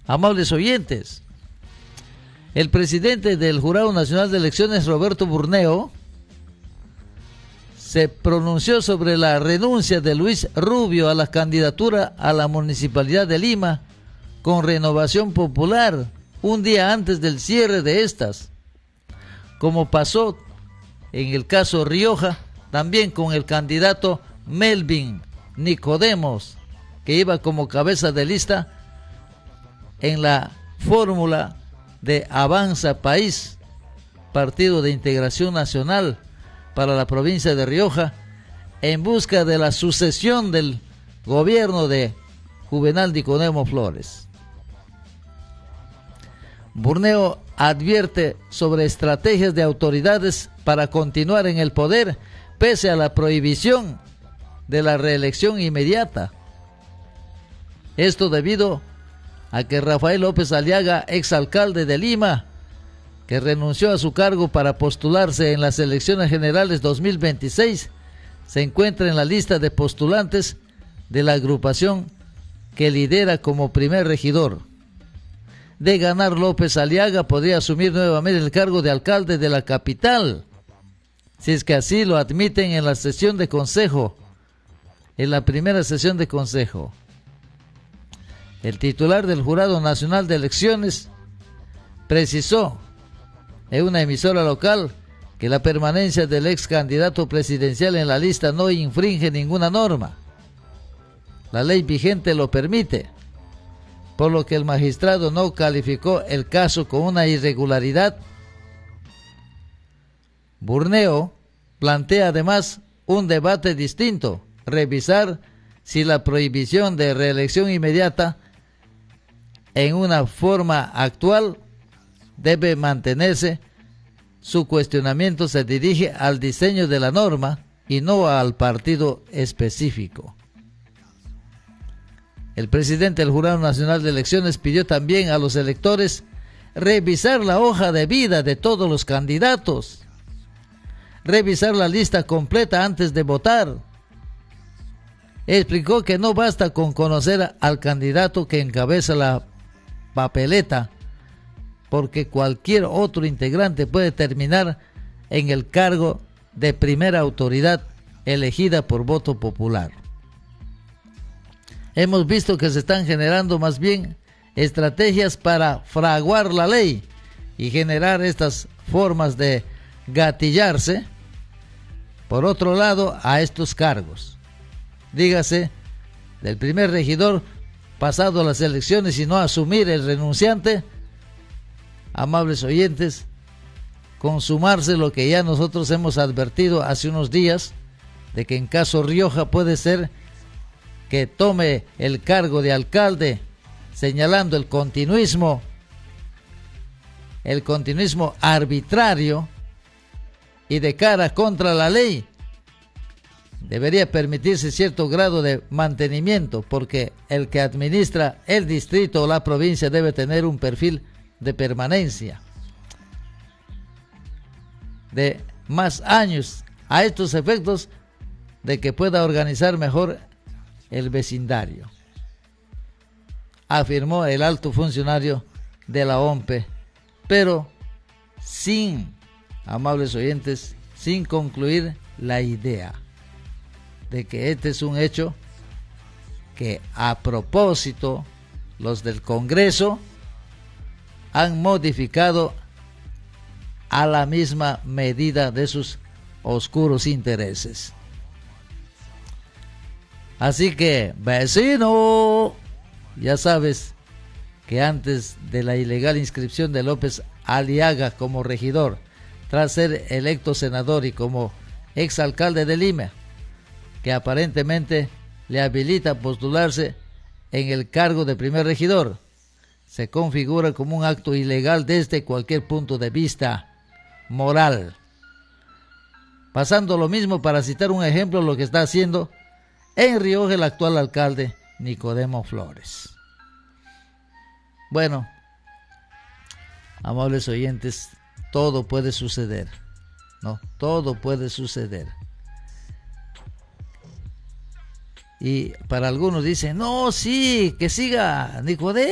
Amables oyentes, el presidente del Jurado Nacional de Elecciones, Roberto Burneo, se pronunció sobre la renuncia de Luis Rubio a la candidatura a la Municipalidad de Lima con Renovación Popular un día antes del cierre de estas, como pasó en el caso Rioja, también con el candidato Melvin Nicodemos, que iba como cabeza de lista en la fórmula de Avanza País, Partido de Integración Nacional para la provincia de Rioja, en busca de la sucesión del gobierno de Juvenal Nicodemo Flores. Burneo advierte sobre estrategias de autoridades para continuar en el poder pese a la prohibición de la reelección inmediata. Esto debido a que Rafael López Aliaga, exalcalde de Lima, que renunció a su cargo para postularse en las elecciones generales 2026, se encuentra en la lista de postulantes de la agrupación que lidera como primer regidor. De ganar López Aliaga, podría asumir nuevamente el cargo de alcalde de la capital, si es que así lo admiten en la sesión de consejo, en la primera sesión de consejo. El titular del Jurado Nacional de Elecciones precisó en una emisora local que la permanencia del ex candidato presidencial en la lista no infringe ninguna norma. La ley vigente lo permite, por lo que el magistrado no calificó el caso como una irregularidad. Burneo plantea además un debate distinto, revisar si la prohibición de reelección inmediata en una forma actual debe mantenerse. Su cuestionamiento se dirige al diseño de la norma y no al partido específico. El presidente del Jurado Nacional de Elecciones pidió también a los electores revisar la hoja de vida de todos los candidatos, revisar la lista completa antes de votar. Explicó que no basta con conocer al candidato que encabeza la papeleta, porque cualquier otro integrante puede terminar en el cargo de primera autoridad elegida por voto popular. Hemos visto que se están generando más bien estrategias para fraguar la ley y generar estas formas de gatillarse, por otro lado, a estos cargos. Dígase, del primer regidor pasado las elecciones y no asumir el renunciante, amables oyentes, consumarse lo que ya nosotros hemos advertido hace unos días, de que en caso Rioja puede ser que tome el cargo de alcalde, señalando el continuismo arbitrario y de cara contra la ley. Debería permitirse cierto grado de mantenimiento, porque el que administra el distrito o la provincia debe tener un perfil de permanencia de más años, a estos efectos de que pueda organizar mejor el vecindario, afirmó el alto funcionario de la OMPE, pero sin, amables oyentes, sin concluir la idea de que este es un hecho que a propósito los del Congreso han modificado a la misma medida de sus oscuros intereses. Así que, vecino, ya sabes que antes de la ilegal inscripción de López Aliaga como regidor, tras ser electo senador y como exalcalde de Lima, que aparentemente le habilita a postularse en el cargo de primer regidor, se configura como un acto ilegal desde cualquier punto de vista moral. Pasando lo mismo, para citar un ejemplo, lo que está haciendo en Rioja el actual alcalde Nicodemo Flores. Bueno, amables oyentes, todo puede suceder, ¿no? Todo puede suceder. Y para algunos dicen, no, sí, que siga Nicodemo.